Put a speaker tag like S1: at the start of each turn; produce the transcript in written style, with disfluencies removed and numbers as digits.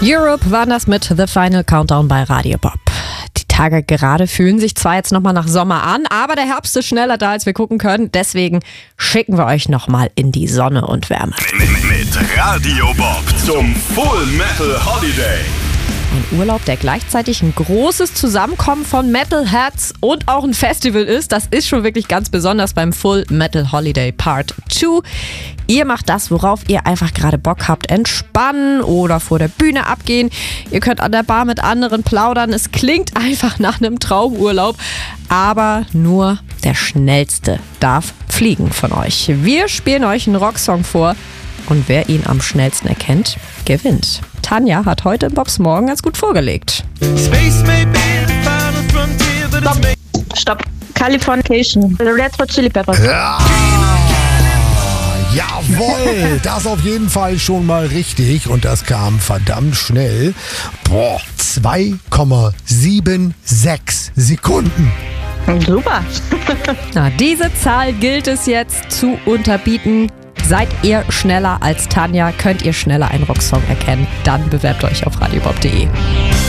S1: Europe war das mit The Final Countdown bei Radio Bob. Die Tage gerade fühlen sich zwar jetzt nochmal nach Sommer an, aber der Herbst ist schneller da, als wir gucken können. Deswegen schicken wir euch nochmal in die Sonne und Wärme.
S2: Mit Radio Bob zum Full Metal Holiday.
S1: Ein Urlaub, der gleichzeitig ein großes Zusammenkommen von Metalheads und auch ein Festival ist. Das ist schon wirklich ganz besonders beim Full Metal Holiday Part 2. Ihr macht das, worauf ihr einfach gerade Bock habt. Entspannen oder vor der Bühne abgehen. Ihr könnt an der Bar mit anderen plaudern. Es klingt einfach nach einem Traumurlaub. Aber nur der Schnellste darf fliegen von euch. Wir spielen euch einen Rocksong vor. Und wer ihn am schnellsten erkennt, gewinnt. Tanja hat heute im Bobs Morgen ganz gut vorgelegt.
S3: Stopp. Californication. The Red Hot Chili Peppers.
S4: Ja, jawohl, das auf jeden Fall schon mal richtig und das kam verdammt schnell. 2,76 Sekunden.
S3: Super.
S1: Na, diese Zahl gilt es jetzt zu unterbieten. Seid ihr schneller als Tanja, könnt ihr schneller einen Rocksong erkennen, dann bewerbt euch auf radiobob.de.